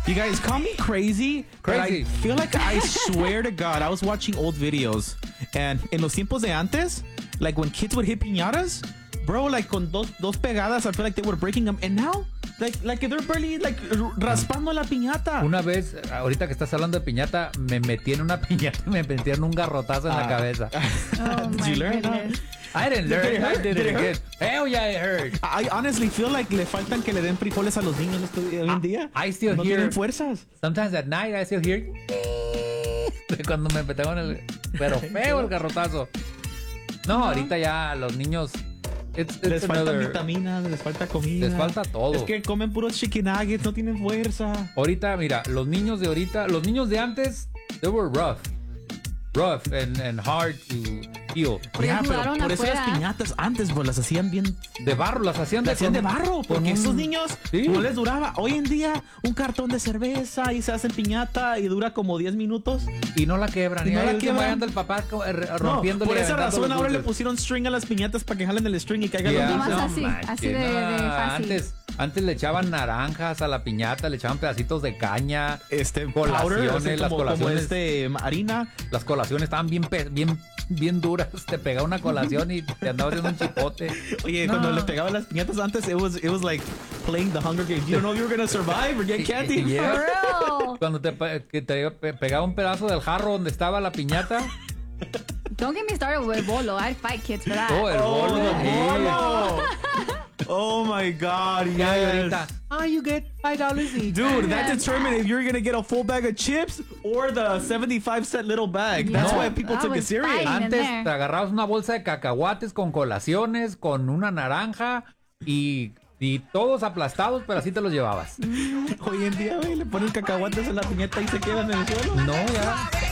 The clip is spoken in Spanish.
You guys call me crazy, but I feel like I swear to God, I was watching old videos, and en los tiempos de antes, like when kids would hit piñatas, bro, like con dos pegadas, I feel like they were breaking them, and now, like they're barely like raspando la piñata. Una vez, ahorita que estás hablando de piñata, me metí en una piñata y me metieron un garrotazo en la cabeza. Oh, Did you learn? I didn't learn. Did it hurt? I did it again. Hell yeah, it hurt. I honestly feel like le faltan que le den frijoles a los niños hoy en día. I still no hear tienen fuerzas. Sometimes at night I still hear cuando me pegaban pero feo el garrotazo. No, ahorita ya los niños les faltan vitaminas, les falta comida. Les falta todo. Es que comen puros chicken nuggets, no tienen fuerza. Ahorita, mira, los niños de antes, they were rough and hard to heal. Yeah, pero por eso las piñatas antes, pues las hacían bien de barro, las hacían de barro, porque esos niños no les duraba. Hoy en día, un cartón de cerveza y se hacen piñata y dura como 10 minutos. Y no la quebran. Y no la quebran. El papá rompiéndole. Por esa razón ahora le pusieron string a las piñatas para que jalen el string y caigan los niños. Así de fácil. Antes le echaban naranjas a la piñata, le echaban pedacitos de caña, colaciones, las colaciones, harina. Las colaciones estaban bien duras. Te pegaba una colación y te andaba haciendo un chipote. Oye, cuando le pegaban las piñatas antes, it was like playing the Hunger Games. You don't know if you were gonna survive or get candy. Yeah. For real. Cuando te pegaba un pedazo del jarro donde estaba la piñata. Don't get me started with bolo. I'd fight kids for that. Oh, el bolo. Oh my God, yes. You get $5 each. Dude, that determined if you're going to get a full bag of chips or the 75-cent little bag. Yeah. That's why people took it serious. Antes te agarrabas una bolsa de cacahuates con colaciones, con una naranja y todos aplastados, pero así te los llevabas. Hoy en día, güey, le ponen cacahuates en la piñata y se quedan en el suelo. No, ya.